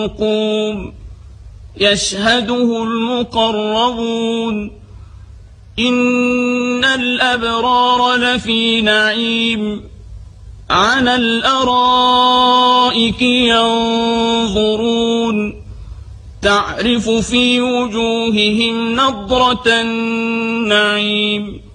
قوم يشهده المقربون إن الأبرار لفي نعيم على الأرائك ينظرون تعرف في وجوههم نضرة النعيم